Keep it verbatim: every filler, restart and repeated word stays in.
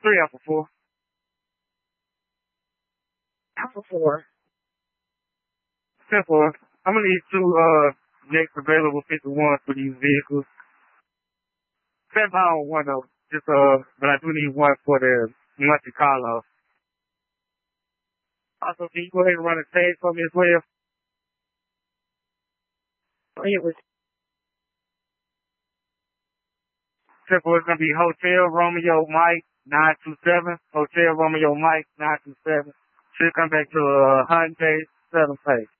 Three out of four. Alpha four. Simple. I'm gonna need two uh next available fifty-ones for these vehicles. Seven pound one though. Just uh, but I do need one for the Monte Carlo. Also, can you go ahead and run a tag for me as well? It was Simple. It's gonna be Hotel Romeo Mike nine two seven. Hotel Romeo Mike nine two seven. Should come back to uh, Hyundai Seven Place.